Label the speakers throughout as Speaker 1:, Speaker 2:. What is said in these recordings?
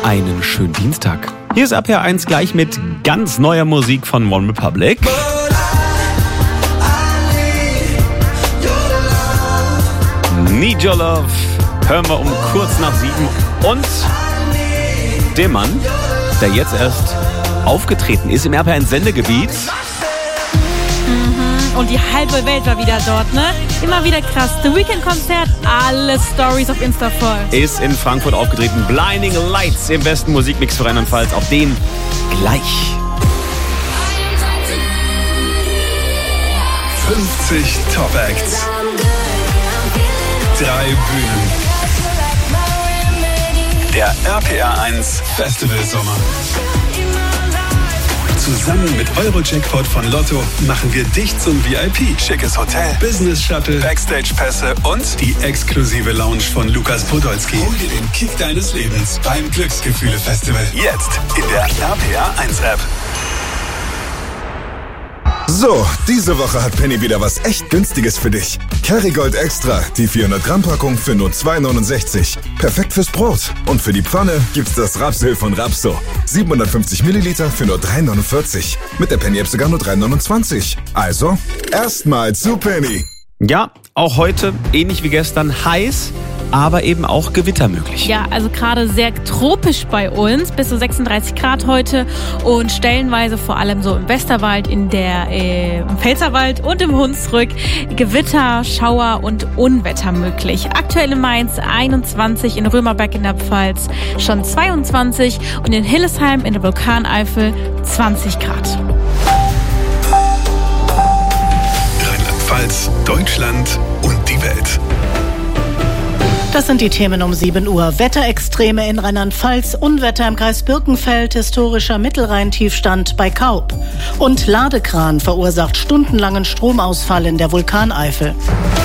Speaker 1: einen schönen Dienstag. Hier ist RPR1 gleich mit ganz neuer Musik von OneRepublic. Need Your Love hören wir um kurz nach 7. Und dem Mann, der jetzt erst aufgetreten ist im RPR1-Sendegebiet.
Speaker 2: Und die halbe Welt war wieder dort, ne? Immer wieder krass. The Weekend-Konzert, alle Stories auf Insta voll.
Speaker 1: Ist in Frankfurt aufgetreten. Blinding Lights im besten Musikmix für Rheinland-Pfalz. Auf den gleich.
Speaker 3: 50 Top-Acts. 3 Bühnen. Der RPR1 Festival Sommer. Zusammen mit Eurojackpot von Lotto machen wir dich zum VIP. Schickes Hotel, Business Shuttle, Backstage-Pässe und die exklusive Lounge von Lukas Podolski. Hol dir den Kick deines Lebens beim Glücksgefühle-Festival. Jetzt in der RPR1-App.
Speaker 4: So, diese Woche hat Penny wieder was echt Günstiges für dich. Kerrygold Extra, die 400 Gramm Packung für nur 2,69. Perfekt fürs Brot. Und für die Pfanne gibt's das Rapsöl von Rapso. 750 Milliliter für nur 3,49. Mit der Penny-App sogar nur 3,29. Also, erstmal zu Penny.
Speaker 1: Ja, auch heute, ähnlich wie gestern, heiß, aber eben auch Gewitter möglich.
Speaker 2: Ja, also gerade sehr tropisch bei uns, bis zu 36 Grad heute und stellenweise vor allem so im Westerwald, im Pfälzerwald und im Hunsrück Gewitter, Schauer und Unwetter möglich. Aktuell in Mainz 21, in Römerberg in der Pfalz schon 22 und in Hillesheim in der Vulkaneifel 20 Grad.
Speaker 3: Rheinland-Pfalz, Deutschland und die Welt.
Speaker 5: Das sind die Themen um 7 Uhr. Wetterextreme in Rheinland-Pfalz, Unwetter im Kreis Birkenfeld, historischer Mittelrhein-Tiefstand bei Kaub. Und Ladekran verursacht stundenlangen Stromausfall in der Vulkaneifel.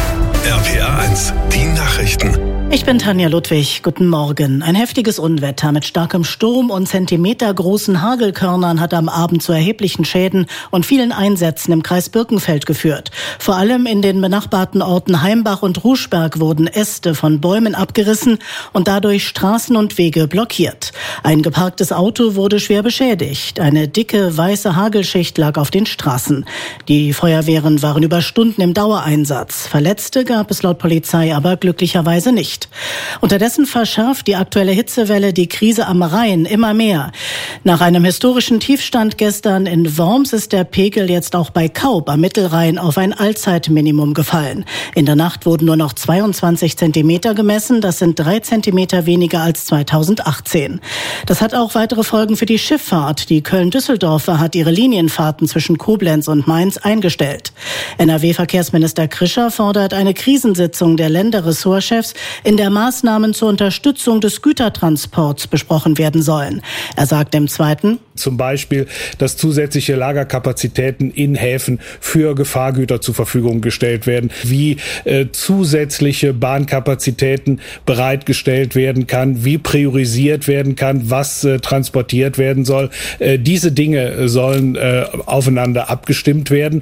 Speaker 3: RPR1, die Nachrichten.
Speaker 5: Ich bin Tanja Ludwig. Guten Morgen. Ein heftiges Unwetter mit starkem Sturm und zentimetergroßen Hagelkörnern hat am Abend zu erheblichen Schäden und vielen Einsätzen im Kreis Birkenfeld geführt. Vor allem in den benachbarten Orten Heimbach und Ruschberg wurden Äste von Bäumen abgerissen und dadurch Straßen und Wege blockiert. Ein geparktes Auto wurde schwer beschädigt. Eine dicke, weiße Hagelschicht lag auf den Straßen. Die Feuerwehren waren über Stunden im Dauereinsatz. Verletzte gab es laut Polizei aber glücklicherweise nicht. Unterdessen verschärft die aktuelle Hitzewelle die Krise am Rhein immer mehr. Nach einem historischen Tiefstand gestern in Worms ist der Pegel jetzt auch bei Kaub am Mittelrhein auf ein Allzeitminimum gefallen. In der Nacht wurden nur noch 22 Zentimeter gemessen. Das sind 3 Zentimeter weniger als 2018. Das hat auch weitere Folgen für die Schifffahrt. Die Köln-Düsseldorfer hat ihre Linienfahrten zwischen Koblenz und Mainz eingestellt. NRW-Verkehrsminister Krischer fordert eine Krisensitzung der Länderressortchefs, in der Maßnahmen zur Unterstützung des Gütertransports besprochen werden sollen. Er sagt im Zweiten:
Speaker 6: Zum Beispiel, dass zusätzliche Lagerkapazitäten in Häfen für Gefahrgüter zur Verfügung gestellt werden, wie zusätzliche Bahnkapazitäten bereitgestellt werden kann, wie priorisiert werden kann, was transportiert werden soll. Diese Dinge sollen aufeinander abgestimmt werden.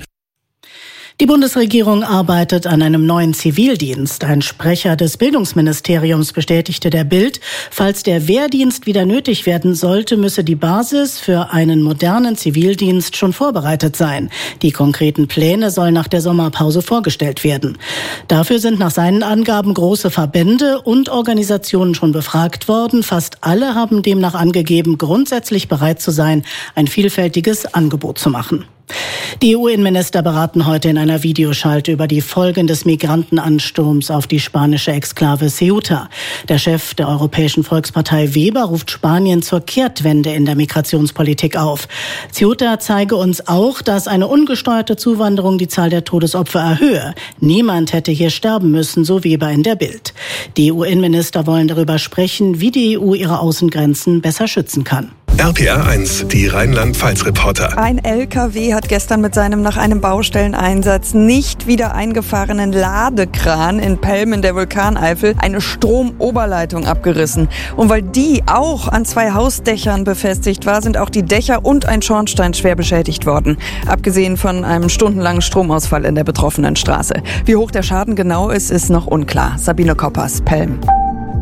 Speaker 5: Die Bundesregierung arbeitet an einem neuen Zivildienst. Ein Sprecher des Bildungsministeriums bestätigte der Bild, falls der Wehrdienst wieder nötig werden sollte, müsse die Basis für einen modernen Zivildienst schon vorbereitet sein. Die konkreten Pläne sollen nach der Sommerpause vorgestellt werden. Dafür sind nach seinen Angaben große Verbände und Organisationen schon befragt worden. Fast alle haben demnach angegeben, grundsätzlich bereit zu sein, ein vielfältiges Angebot zu machen. Die EU-Innenminister beraten heute in einer Videoschalte über die Folgen des Migrantenansturms auf die spanische Exklave Ceuta. Der Chef der Europäischen Volkspartei Weber ruft Spanien zur Kehrtwende in der Migrationspolitik auf. Ceuta zeige uns auch, dass eine ungesteuerte Zuwanderung die Zahl der Todesopfer erhöhe. Niemand hätte hier sterben müssen, so Weber in der Bild. Die EU-Innenminister wollen darüber sprechen, wie die EU ihre Außengrenzen besser schützen kann.
Speaker 3: RPR1, die Rheinland-Pfalz-Reporter.
Speaker 7: Ein LKW hat gestern mit seinem nach einem Baustelleneinsatz nicht wieder eingefahrenen Ladekran in Pelmen der Vulkaneifel eine Stromoberleitung abgerissen. Und weil die auch an 2 Hausdächern befestigt war, sind auch die Dächer und ein Schornstein schwer beschädigt worden. Abgesehen von einem stundenlangen Stromausfall in der betroffenen Straße. Wie hoch der Schaden genau ist, ist noch unklar. Sabine Koppers, Pelm.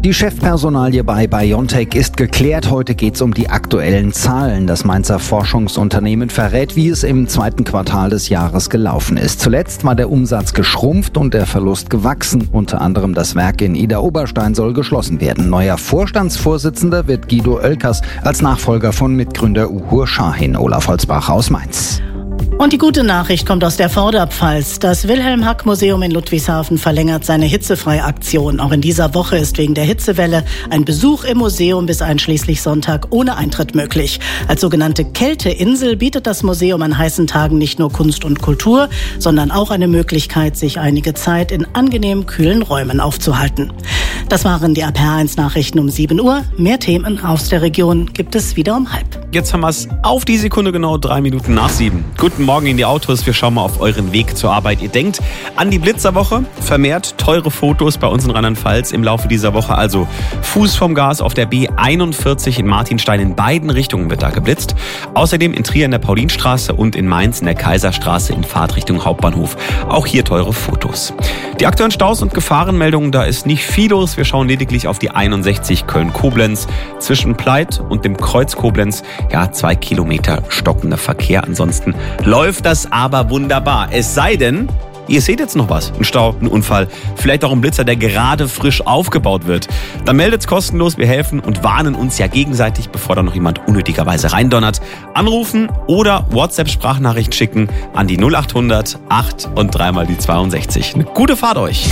Speaker 8: Die Chefpersonalie bei BioNTech ist geklärt. Heute geht es um die aktuellen Zahlen. Das Mainzer Forschungsunternehmen verrät, wie es im zweiten Quartal des Jahres gelaufen ist. Zuletzt war der Umsatz geschrumpft und der Verlust gewachsen. Unter anderem das Werk in Idar-Oberstein soll geschlossen werden. Neuer Vorstandsvorsitzender wird Guido Oelkers als Nachfolger von Mitgründer Uhur Şahin. Olaf Holzbach aus Mainz.
Speaker 5: Und die gute Nachricht kommt aus der Vorderpfalz. Das Wilhelm-Hack-Museum in Ludwigshafen verlängert seine Hitzefrei-Aktion. Auch in dieser Woche ist wegen der Hitzewelle ein Besuch im Museum bis einschließlich Sonntag ohne Eintritt möglich. Als sogenannte Kälteinsel bietet das Museum an heißen Tagen nicht nur Kunst und Kultur, sondern auch eine Möglichkeit, sich einige Zeit in angenehm kühlen Räumen aufzuhalten. Das waren die RPR1-Nachrichten um 7 Uhr. Mehr Themen aus der Region gibt es wieder um 6:30.
Speaker 1: Jetzt haben wir es auf die Sekunde genau 3 Minuten nach 7. Guten Morgen in die Autos. Wir schauen mal auf euren Weg zur Arbeit. Ihr denkt an die Blitzerwoche. Vermehrt teure Fotos bei uns in Rheinland-Pfalz im Laufe dieser Woche. Also Fuß vom Gas auf der B41 in Martinstein. In beiden Richtungen wird da geblitzt. Außerdem in Trier in der Paulinstraße und in Mainz in der Kaiserstraße in Fahrtrichtung Hauptbahnhof. Auch hier teure Fotos. Die aktuellen Staus und Gefahrenmeldungen, da ist nicht viel los. Wir schauen lediglich auf die 61 Köln-Koblenz. Zwischen Pleit und dem Kreuz Koblenz, 2 Kilometer stockender Verkehr. Ansonsten läuft das aber wunderbar. Es sei denn, ihr seht jetzt noch was. Ein Stau, ein Unfall, vielleicht auch ein Blitzer, der gerade frisch aufgebaut wird. Dann meldet's kostenlos. Wir helfen und warnen uns ja gegenseitig, bevor da noch jemand unnötigerweise reindonnert. Anrufen oder WhatsApp-Sprachnachricht schicken an die 0800 8 und 3 mal die 62. Eine gute Fahrt euch.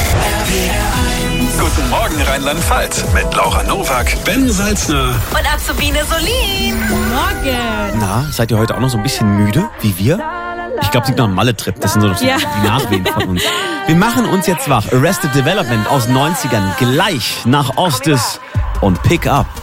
Speaker 3: Guten Morgen Rheinland-Pfalz mit Laura Nowak, Ben Salzner
Speaker 2: Und Azubine Solin. Morgen.
Speaker 1: Na, seid ihr heute auch noch so ein bisschen müde, wie wir? Ich glaube, es liegt noch am Malle-Trip. Das sind so die Nachwehen von uns. Wir machen uns jetzt wach. Arrested Development aus 90ern gleich nach Ostis und Pick Up.